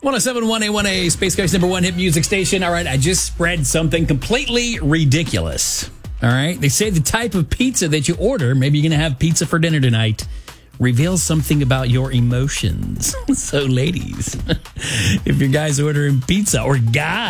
107.1A1A, Space Coast #1 hit music station. All right, I just spread something completely ridiculous. All right, they say the type of pizza that you order, maybe you're going to have pizza for dinner tonight, reveals something about your emotions. So, ladies, if your guy's ordering pizza, or guys,